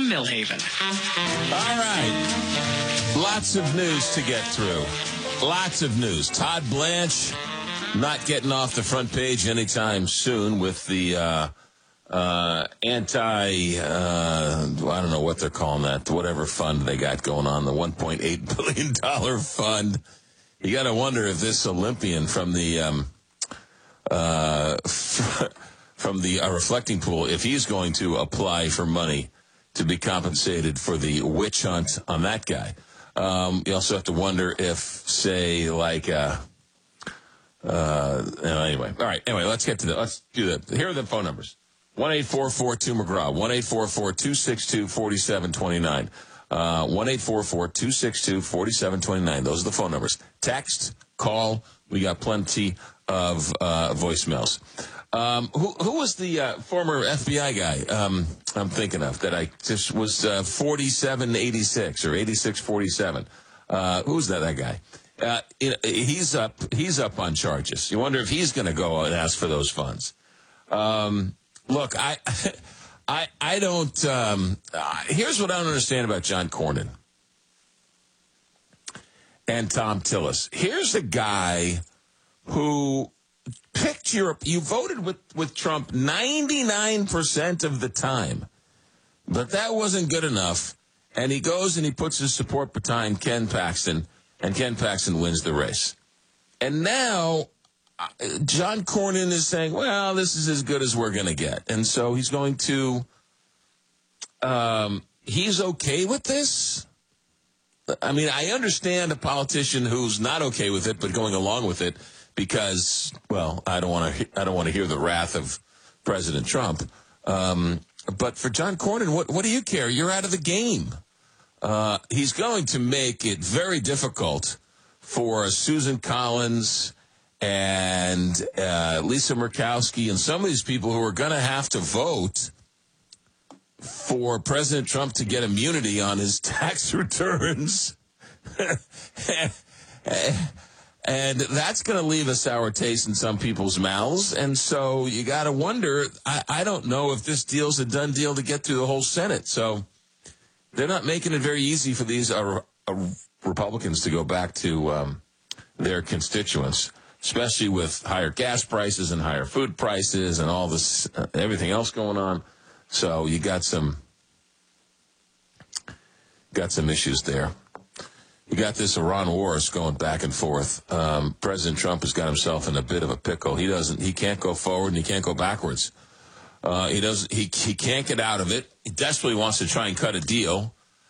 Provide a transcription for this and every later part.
from Millhaven. All right. Lots of news to get through. Lots of news. Todd Blanche not getting off the front page anytime soon with the I don't know what they're calling that, whatever fund they got going on, the $1.8 billion fund. You got to wonder if this Olympian from the reflecting pool, if he's going to apply for money to be compensated for the witch hunt on that guy. You also have to wonder if, say, like, anyway. All right. Anyway, let's get to let's do that. Here are the phone numbers. 1-844-2-McGraw, 1-844-262-4729, 1-844-262-4729. Those are the phone numbers. Text, call. We got plenty of voicemails. Who was the former FBI guy I'm thinking of that I just was 4786 or 8647? Who's that guy? He's up on charges. You wonder if he's going to go and ask for those funds. Look, I don't. Here's what I don't understand about John Cornyn and Tom Tillis. Here's a guy who picked Europe. You voted with Trump 99% of the time, but that wasn't good enough. And he goes and he puts his support behind Ken Paxton, and Ken Paxton wins the race. And now John Cornyn is saying, well, this is as good as we're going to get. And so he's going to, he's okay with this. I mean, I understand a politician who's not okay with it, but going along with it because, well, I don't want to hear the wrath of President Trump. But for John Cornyn, what do you care? You're out of the game. He's going to make it very difficult for Susan Collins and Lisa Murkowski and some of these people who are going to have to vote for President Trump to get immunity on his tax returns. And that's going to leave a sour taste in some people's mouths. And so you got to wonder, I don't know if this deal's a done deal to get through the whole Senate. So they're not making it very easy for these Republicans to go back to their constituents, especially with higher gas prices and higher food prices and all this, everything else going on. So you got some issues there. You got this Iran wars going back and forth. President Trump has got himself in a bit of a pickle. He can't go forward and he can't go backwards. He can't get out of it. He desperately wants to try and cut a deal.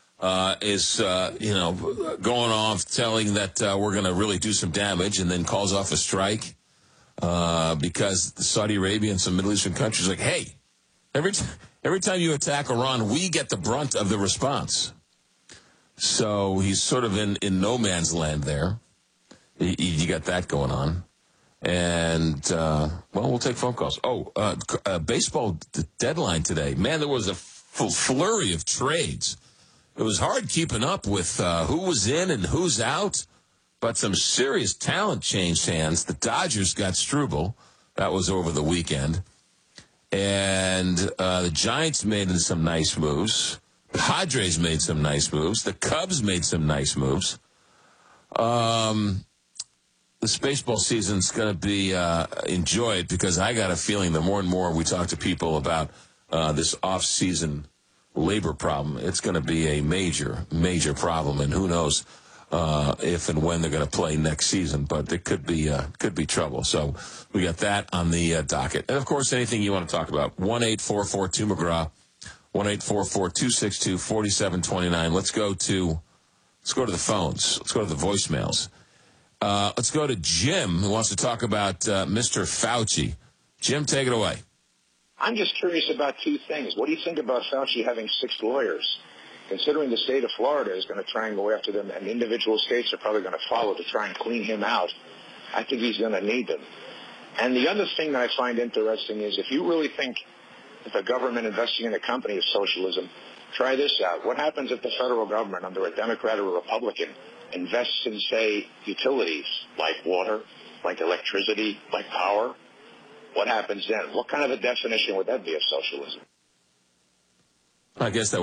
Going off telling that we're going to really do some damage and then calls off a strike because Saudi Arabia and some Middle Eastern countries are like, hey, every time you attack Iran, we get the brunt of the response. So he's sort of in no man's land there. You got that going on. And, we'll take phone calls. Baseball deadline today. Man, there was a flurry of trades. It was hard keeping up with who was in and who's out, but some serious talent changed hands. The Dodgers got Struble. That was over the weekend. And the Giants made some nice moves. The Padres made some nice moves. The Cubs made some nice moves. This baseball season's going to be enjoyed because I got a feeling the more and more we talk to people about this off-season labor problem, it's going to be a major, major problem, and who knows if and when they're going to play next season. But there could be trouble. So we got that on the docket, and of course, anything you want to talk about. 1-844-2-McGraw, 1-844-262-4729. Let's go to the phones. Let's go to the voicemails. Let's go to Jim, who wants to talk about Mr. Fauci. Jim, take it away. I'm just curious about two things. What do you think about Fauci having 6 lawyers? Considering the state of Florida is going to try and go after them, and individual states are probably going to follow to try and clean him out, I think he's going to need them. And the other thing that I find interesting is if you really think that the government investing in a company is socialism, try this out. What happens if the federal government, under a Democrat or a Republican, invests in, say, utilities like water, like electricity, like power? What happens then? What kind of a definition would that be of socialism? I guess that